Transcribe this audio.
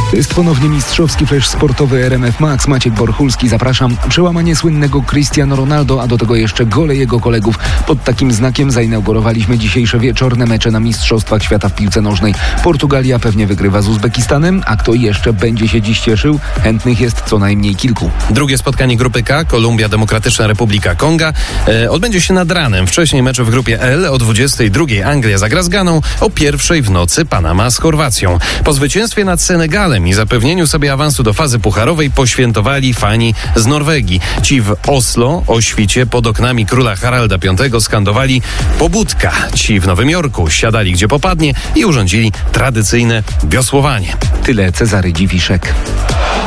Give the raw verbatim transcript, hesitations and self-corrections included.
To jest ponownie mistrzowski flash sportowy R M F Max. Maciek Borchulski, zapraszam. Przełamanie słynnego Cristiano Ronaldo, a do tego jeszcze gole jego kolegów. Pod takim znakiem zainaugurowaliśmy dzisiejsze wieczorne mecze na Mistrzostwach Świata w piłce nożnej. Portugalia pewnie wygrywa z Uzbekistanem, a kto jeszcze będzie się dziś cieszył? Chętnych jest co najmniej kilku. Drugie spotkanie grupy K, Kolumbia Demokratyczna Republika Konga, e, odbędzie się nad ranem. Wcześniej mecze w grupie L o dwudziestej drugiej Anglia zagra z Ganą, o pierwszej w nocy Panama z Chorwacją. Po zwycięstwie nad Senegalem i zapewnieniu sobie awansu do fazy pucharowej poświętowali fani z Norwegii. Ci w Oslo o świcie pod oknami króla Haralda piątego skandowali pobudka. Ci w Nowym Jorku siadali gdzie popadnie i urządzili tradycyjne wiosłowanie. Tyle Cezary Dziwiszek.